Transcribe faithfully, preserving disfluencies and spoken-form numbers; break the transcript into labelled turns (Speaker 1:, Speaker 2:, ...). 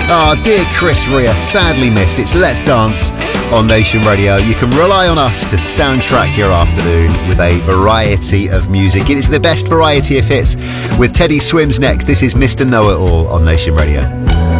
Speaker 1: Ah, oh, dear Chris Rea, sadly missed. It's Let's Dance on Nation Radio. You can rely on us to soundtrack your afternoon with a variety of music. It is the best variety of hits with Teddy Swims next. This is Mister Know-It-All on Nation Radio.